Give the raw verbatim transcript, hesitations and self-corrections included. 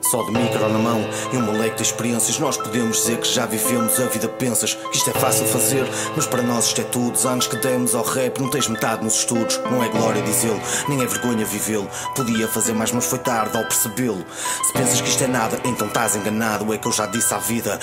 só de micro na mão e um moleque de experiências. Nós podemos dizer que já vivemos a vida. Pensas que isto é fácil fazer, mas para nós isto é tudo. Os anos que demos ao rap, não tens metade nos estudos. Não é glória dizê-lo, nem é vergonha vivê-lo. Podia fazer mais, mas foi tarde ao percebê-lo. Se pensas que isto é nada, então estás enganado. É que eu já disse à vida